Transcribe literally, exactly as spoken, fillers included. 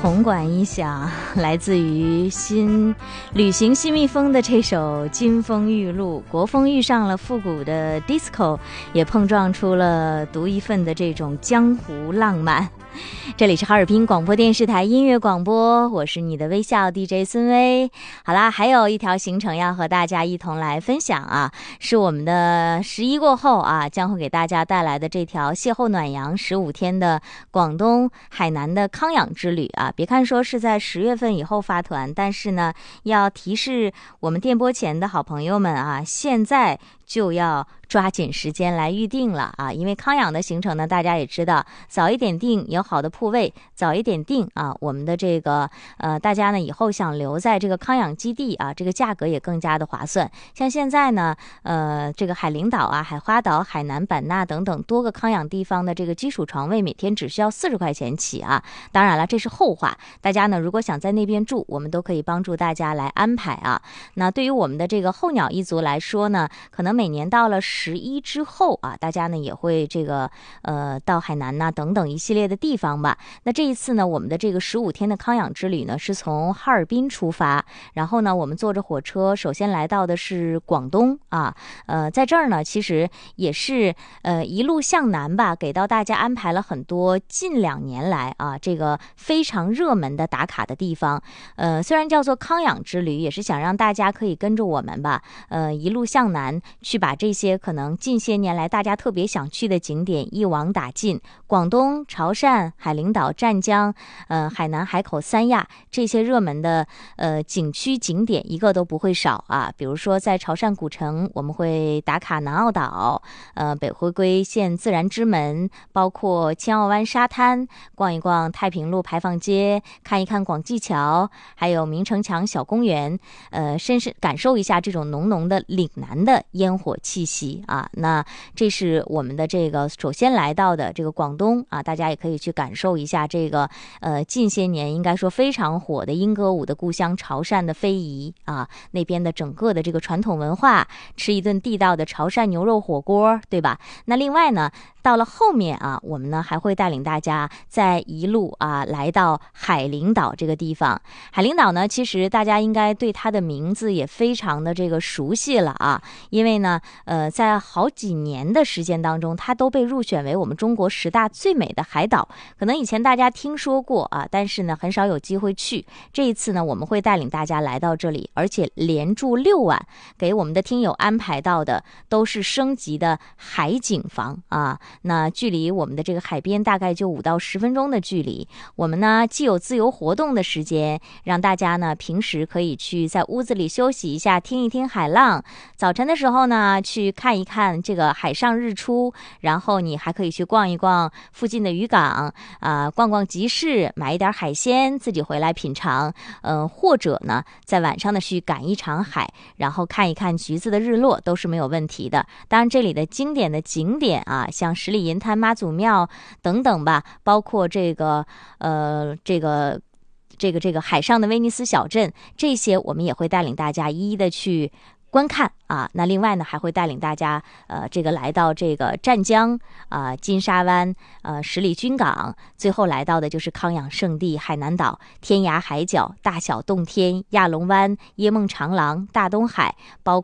铜管一响，来自于新旅行新蜜蜂的这首《金风玉露》，国风遇上了复古的 disco， 也碰撞出了独一份的这种江湖浪漫。这里是哈尔滨广播电视台音乐广播，我是你的微笑 D J 孙薇。好啦，还有一条行程要和大家一同来分享啊，是我们的十一过后啊，将会给大家带来的这条邂逅暖阳十五天的广东海南的康养之旅啊。别看说是在十月份以后发团，但是呢，要提示我们电波前的好朋友们啊，现在就要抓紧时间来预定了啊！因为康养的行程呢，大家也知道，早一点定有好的铺位，早一点定啊，我们的这个呃，大家呢以后想留在这个康养基地啊，这个价格也更加的划算。像现在呢，呃，这个海陵岛啊、海花岛、海南版纳等等多个康养地方的这个基础床位，每天只需要四十块钱起啊。当然了，这是后话，大家呢如果想在那边住，我们都可以帮助大家来安排啊。那对于我们的这个候鸟一族来说呢，可能每年到了十一之后啊，大家呢也会这个呃到海南呐、啊、等等一系列的地方吧。那这一次呢，我们的这个十五天的康养之旅呢，是从哈尔滨出发，然后呢，我们坐着火车，首先来到的是广东啊，呃，在这儿呢，其实也是呃一路向南吧，给到大家安排了很多近两年来啊这个非常热门的打卡的地方。呃，虽然叫做康养之旅，也是想让大家可以跟着我们吧，呃，一路向南。去把这些可能近些年来大家特别想去的景点一网打尽，广东、潮汕、海陵岛、湛江、呃海南、海口、三亚这些热门的呃景区景点一个都不会少啊。比如说在潮汕古城，我们会打卡南澳岛，呃北回归线自然之门，包括青澳湾沙滩，逛一逛太平路排放街，看一看广济桥，还有明城墙小公园，呃深深感受一下这种浓浓的岭南的烟火气息啊。那这是我们的这个首先来到的这个广东啊，大家也可以去感受一下这个呃近些年应该说非常火的莺歌舞的故乡潮汕的非遗啊，那边的整个的这个传统文化，吃一顿地道的潮汕牛肉火锅，对吧？那另外呢，到了后面啊，我们呢还会带领大家在一路啊来到海陵岛这个地方。海陵岛呢，其实大家应该对它的名字也非常的这个熟悉了啊，因为呢，呃，在好几年的时间当中，它都被入选为我们中国十大最美的海岛。可能以前大家听说过啊，但是呢，很少有机会去。这一次呢，我们会带领大家来到这里，而且连住六晚，给我们的听友安排到的都是升级的海景房啊。那距离我们的这个海边大概就五到十分钟的距离。我们呢，既有自由活动的时间，让大家呢平时可以去在屋子里休息一下，听一听海浪。早晨的时候呢，去看一看这个海上日出，然后你还可以去逛一逛附近的渔港啊、呃，逛逛集市，买一点海鲜自己回来品尝。嗯、呃，或者呢，在晚上的去赶一场海，然后看一看橘子的日落，都是没有问题的。当然，这里的经典的景点啊，像十里银滩妈祖庙等等吧，包括这个呃这个。这个这个海上的威尼斯小镇，这些我们也会带领大家一一的去观看啊。那另外呢，还会带领大家呃这个来到这个湛江啊、呃、金沙湾、呃十里军港，最后来到的就是康养圣地海南岛，天涯海角大小洞天、亚龙湾、椰梦长廊、大东海，包括